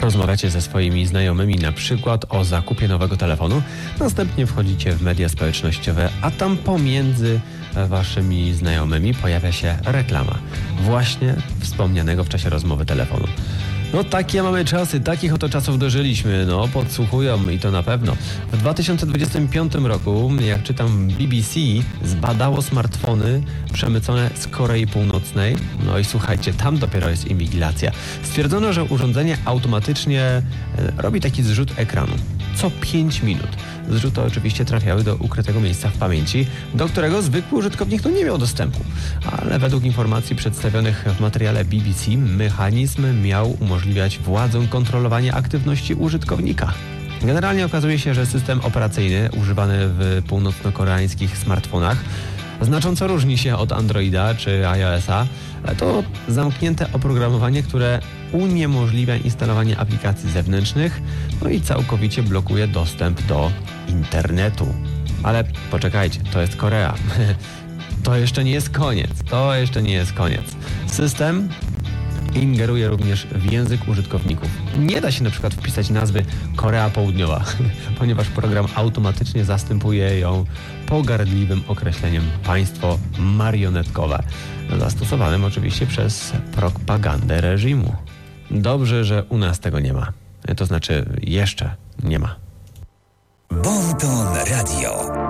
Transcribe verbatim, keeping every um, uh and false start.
Rozmawiacie ze swoimi znajomymi na przykład o zakupie nowego telefonu, następnie wchodzicie w media społecznościowe, a tam pomiędzy waszymi znajomymi pojawia się reklama właśnie wspomnianego w czasie rozmowy telefonu. No takie mamy czasy, takich oto czasów dożyliśmy, no podsłuchują i to na pewno. W dwa tysiące dwudziestym piątym roku, jak czytam B B C, zbadało smartfony przemycone z Korei Północnej. No i słuchajcie, tam dopiero jest inwigilacja. Stwierdzono, że urządzenie automatycznie e, robi taki zrzut ekranu co pięć minut. Zrzuty oczywiście trafiały do ukrytego miejsca w pamięci, do którego zwykły użytkownik no nie miał dostępu. Ale według informacji przedstawionych w materiale B B C mechanizm miał umożliwiać władzom kontrolowanie aktywności użytkownika. Generalnie okazuje się, że system operacyjny używany w północno-koreańskich smartfonach znacząco różni się od Androida czy iOS-a. To zamknięte oprogramowanie, które uniemożliwia instalowanie aplikacji zewnętrznych, no i całkowicie blokuje dostęp do internetu. Ale poczekajcie, to jest Korea. To jeszcze nie jest koniec. To jeszcze nie jest koniec. System ingeruje również w język użytkowników. Nie da się na przykład wpisać nazwy Korea Południowa, ponieważ program automatycznie zastępuje ją pogardliwym określeniem państwo marionetkowe, zastosowanym oczywiście przez propagandę reżimu. Dobrze, że u nas tego nie ma. To znaczy jeszcze nie ma. Bon Ton Radio.